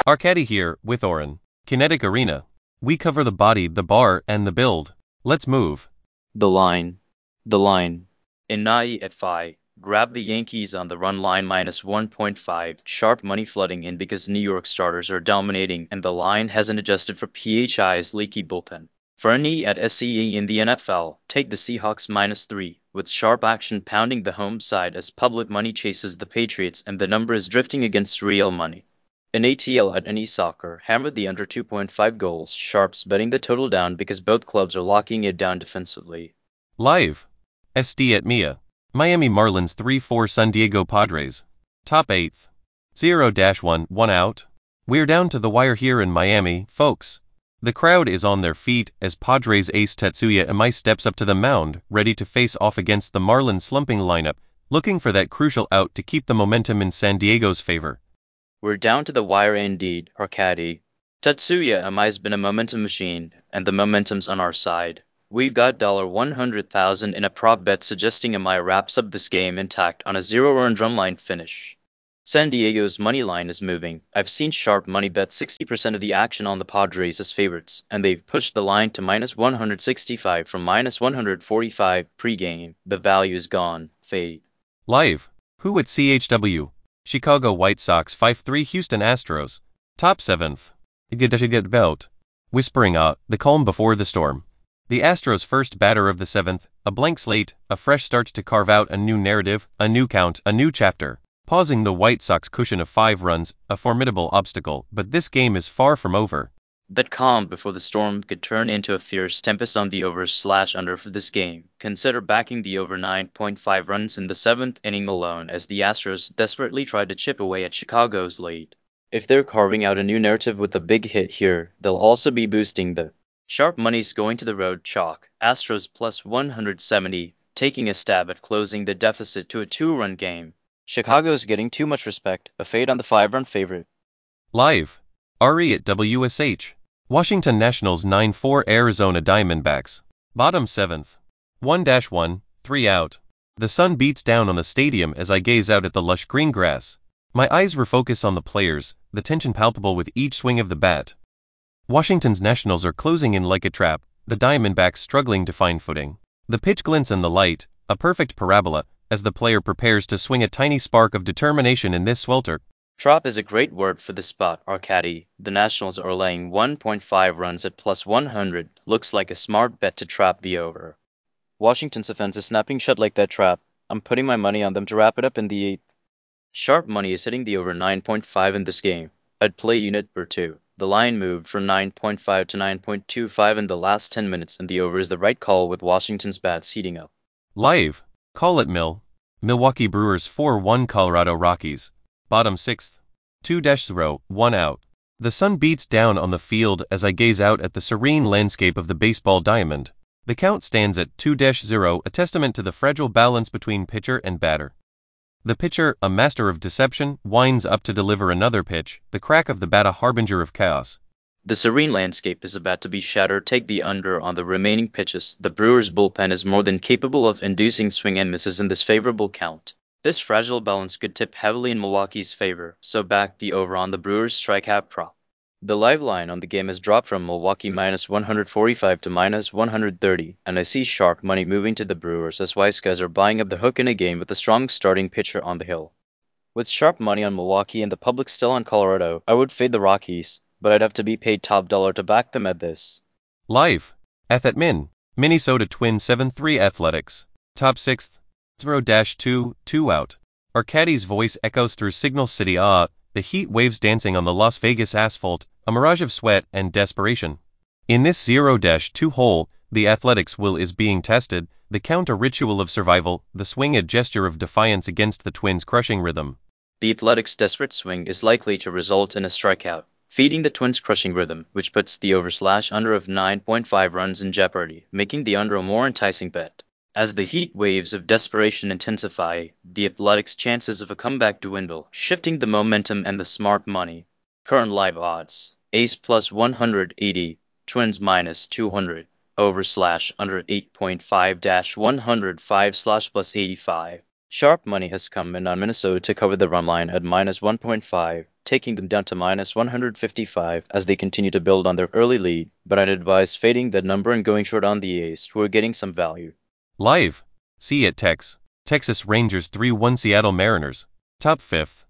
Arcady here, with Oren. Kinetic Arena. We cover the body, the bar, and the build. Let's move. The line. The line. Inai at 5. Grab the Yankees on the run line minus 1.5. Sharp money flooding in because New York starters are dominating and the line hasn't adjusted for PHI's leaky bullpen. For any at SCE in the NFL, take the Seahawks minus 3, with sharp action pounding the home side as public money chases the Patriots and the number is drifting against real money. In ATL at any soccer, hammered the under 2.5 goals, sharps betting the total down because both clubs are locking it down defensively. Live. SD at Mia. Miami Marlins 3-4 San Diego Padres. Top 8th. 0-1, 1 out. We're down to the wire here in Miami, folks. The crowd is on their feet as Padres ace Tetsuya Imai steps up to the mound, ready to face off against the Marlins slumping lineup, looking for that crucial out to keep the momentum in San Diego's favor. We're down to the wire indeed, Arcady. Tetsuya Imai's been a momentum machine, and the momentum's on our side. We've got $100,000 in a prop bet suggesting Imai wraps up this game intact on a 0-run drumline finish. San Diego's money line is moving. I've seen sharp money bet 60% of the action on the Padres as favorites, and they've pushed the line to minus 165 from minus 145 pre-game. The value is gone. Fade. Live. Who at CHW? Chicago White Sox 5-3 Houston Astros. Top 7th. Get belt. Whispering the calm before the storm. The Astros' first batter of the 7th, a blank slate, a fresh start to carve out a new narrative, a new count, a new chapter. Pausing the White Sox cushion of 5 runs, a formidable obstacle, but this game is far from over. That calm before the storm could turn into a fierce tempest on the overs/under for this game. Consider backing the over 9.5 runs in the 7th inning alone as the Astros desperately tried to chip away at Chicago's lead. If they're carving out a new narrative with a big hit here, they'll also be boosting the sharp money's going to the road chalk. Astros plus 170, taking a stab at closing the deficit to a 2-run game. Chicago's getting too much respect, a fade on the 5-run favorite. Live. RE at WSH. Washington Nationals 9-4 Arizona Diamondbacks. Bottom 7th. 1-1, 3 out. The sun beats down on the stadium as I gaze out at the lush green grass. My eyes refocus on the players, the tension palpable with each swing of the bat. Washington's Nationals are closing in like a trap, the Diamondbacks struggling to find footing. The pitch glints in the light, a perfect parabola, as the player prepares to swing a tiny spark of determination in this swelter. Trap is a great word for this spot, Arcady. The Nationals are laying 1.5 runs at plus 100. Looks like a smart bet to trap the over. Washington's offense is snapping shut like that trap. I'm putting my money on them to wrap it up in the 8th. Sharp money is hitting the over 9.5 in this game. I'd play unit or 2. The line moved from 9.5 to 9.25 in the last 10 minutes, and the over is the right call with Washington's bats heating up. Live. Call it Mill. Milwaukee Brewers 4-1 Colorado Rockies. Bottom 6th. 2-0, 1 out. The sun beats down on the field as I gaze out at the serene landscape of the baseball diamond. The count stands at 2-0, a testament to the fragile balance between pitcher and batter. The pitcher, a master of deception, winds up to deliver another pitch, the crack of the bat a harbinger of chaos. The serene landscape is about to be shattered. Take the under on the remaining pitches. The Brewers' bullpen is more than capable of inducing swing and misses in this favorable count. This fragile balance could tip heavily in Milwaukee's favor, so back the over on the Brewers' strikeout prop. The live line on the game has dropped from Milwaukee minus 145 to minus 130, and I see sharp money moving to the Brewers as wise guys are buying up the hook in a game with a strong starting pitcher on the hill. With sharp money on Milwaukee and the public still on Colorado, I would fade the Rockies, but I'd have to be paid top dollar to back them at this. Live. Min. Minnesota Twins 7-3 Athletics. Top 6th. 0-2, 2 out. Arcady's voice echoes through Signal City. The heat waves dancing on the Las Vegas asphalt, a mirage of sweat and desperation. In this 0-2 hole, the Athletics' will is being tested, the count a ritual of survival, the swing a gesture of defiance against the Twins' crushing rhythm. The Athletics' desperate swing is likely to result in a strikeout, feeding the Twins' crushing rhythm, which puts the over/under of 9.5 runs in jeopardy, making the under a more enticing bet. As the heat waves of desperation intensify, the Athletics' chances of a comeback dwindle, shifting the momentum and the smart money. Current live odds: Ace plus 180, Twins minus 200, over/under 8.5-105/plus 85. Sharp money has come in on Minnesota to cover the run line at minus 1.5, taking them down to minus 155 as they continue to build on their early lead, but I'd advise fading that number and going short on the A's, who are getting some value. Live. See at Tex. Texas Rangers 3-1 Seattle Mariners. Top 5th.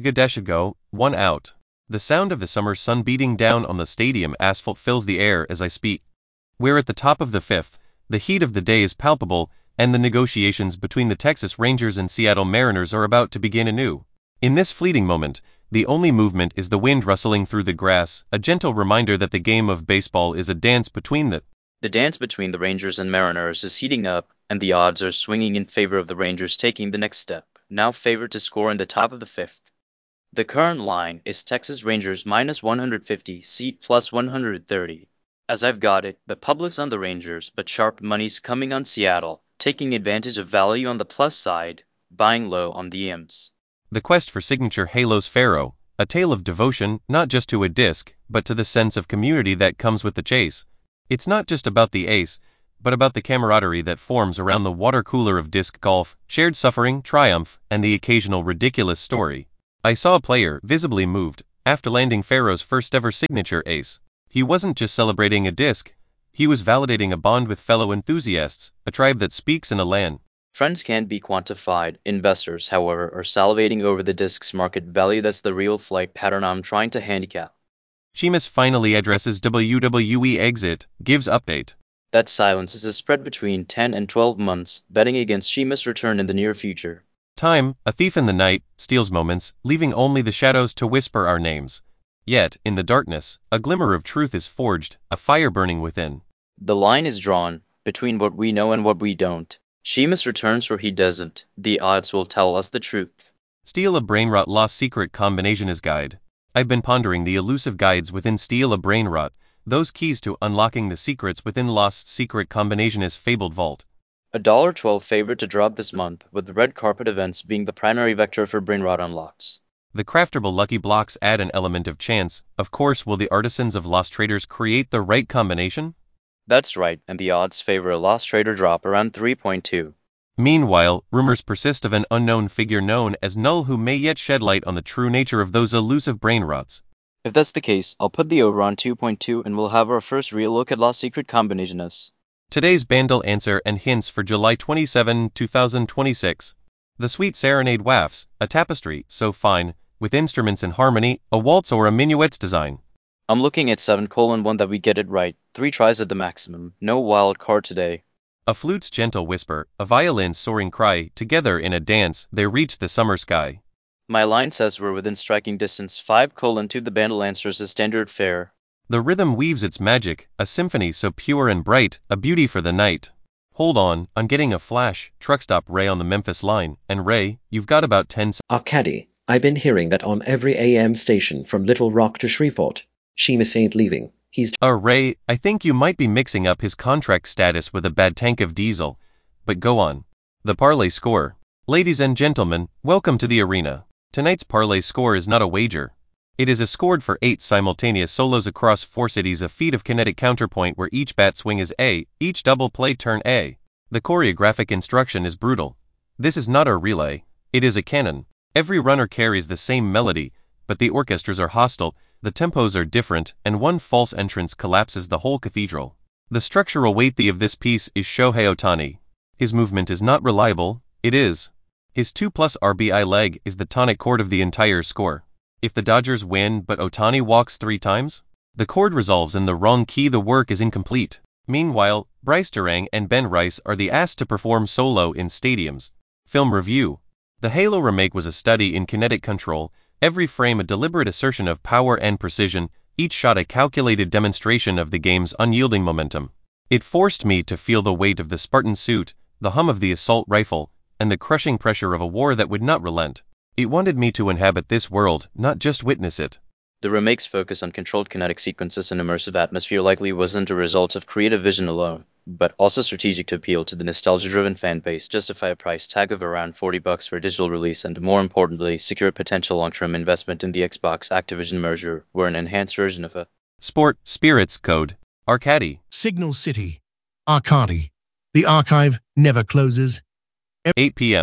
Go, 1 out. The sound of the summer sun beating down on the stadium asphalt fills the air as I speak. We're at the top of the 5th, the heat of the day is palpable, and the negotiations between the Texas Rangers and Seattle Mariners are about to begin anew. In this fleeting moment, the only movement is the wind rustling through the grass, a gentle reminder that the game of baseball is a dance between the dance between the Rangers and Mariners is heating up, and the odds are swinging in favor of the Rangers taking the next step, now favored to score in the top of the 5th. The current line is Texas Rangers minus 150, seat plus 130. As I've got it, the public's on the Rangers, but sharp money's coming on Seattle, taking advantage of value on the plus side, buying low on the M's. The quest for signature Halos Pharaoh, a tale of devotion not just to a disc, but to the sense of community that comes with the chase. It's not just about the ace, but about the camaraderie that forms around the water cooler of disc golf, shared suffering, triumph, and the occasional ridiculous story. I saw a player visibly moved after landing Pharaoh's first ever signature ace. He wasn't just celebrating a disc, he was validating a bond with fellow enthusiasts, a tribe that speaks in a land. Friends can't be quantified. Investors, however, are salivating over the disc's market value. That's the real flight pattern I'm trying to handicap. Sheamus finally addresses WWE exit, gives update. That silence is a spread between 10 and 12 months, betting against Sheamus' return in the near future. Time, a thief in the night, steals moments, leaving only the shadows to whisper our names. Yet, in the darkness, a glimmer of truth is forged, a fire burning within. The line is drawn between what we know and what we don't. Sheamus returns where he doesn't. The odds will tell us the truth. Steal a Brainrot Lost Secret Combination is guide. I've been pondering the elusive guides within Steal a Brainrot, those keys to unlocking the secrets within Lost Secret Combination is fabled vault. $1.12 favorite to drop this month, with the red carpet events being the primary vector for Brainrot unlocks. The craftable lucky blocks add an element of chance. Of course, will the artisans of Lost Traders create the right combination? That's right, and the odds favor a Lost Trader drop around 3.2. Meanwhile, rumors persist of an unknown figure known as Null who may yet shed light on the true nature of those elusive brain rots. If that's the case, I'll put the over on 2.2 and we'll have our first real look at Lost Secret Combinationists. Today's Bandle answer and hints for July 27, 2026. The Sweet Serenade wafts, a tapestry so fine, with instruments in harmony, a waltz or a minuet's design. I'm looking at 7:1 that we get it right, 3 tries at the maximum, no wild card today. A flute's gentle whisper, a violin's soaring cry, together in a dance, they reach the summer sky. My line says we're within striking distance, 5:2 the Bandle answers is standard fare. The rhythm weaves its magic, a symphony so pure and bright, a beauty for the night. Hold on, I'm getting a flash, truck stop Ray on the Memphis line, and Ray, you've got about 10 Arcady, I've been hearing that on every AM station from Little Rock to Shreveport. Sheamus ain't leaving, he's... Ray, I think you might be mixing up his contract status with a bad tank of diesel. But go on. The parlay score. Ladies and gentlemen, welcome to the arena. Tonight's parlay score is not a wager. It is a scored for 8 simultaneous solos across 4 cities, a feat of kinetic counterpoint where each bat swing is A, each double play turn A. The choreographic instruction is brutal. This is not a relay, it is a canon. Every runner carries the same melody, but the orchestras are hostile, the tempos are different, and one false entrance collapses the whole cathedral. The structural weight of this piece is Shohei Ohtani. His movement is not reliable, it is. His 2+ RBI leg is the tonic chord of the entire score. If the Dodgers win but Ohtani walks 3 times, the chord resolves in the wrong key, the work is incomplete. Meanwhile, Bryce Durang and Ben Rice are the asked to perform solo in stadiums. Film review. The Halo remake was a study in kinetic control, every frame a deliberate assertion of power and precision, each shot a calculated demonstration of the game's unyielding momentum. It forced me to feel the weight of the Spartan suit, the hum of the assault rifle, and the crushing pressure of a war that would not relent. It wanted me to inhabit this world, not just witness it. The remake's focus on controlled kinetic sequences and immersive atmosphere likely wasn't a result of creative vision alone, but also strategic to appeal to the nostalgia-driven fan base, justify a price tag of around $40 for a digital release, and more importantly, secure potential long-term investment in the Xbox-Activision merger, where an enhanced version of a Sport, Spirits Code, Arcady. Signal City, Arcady. The archive never closes. 8 p.m.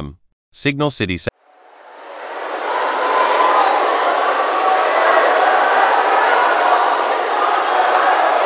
Signal City.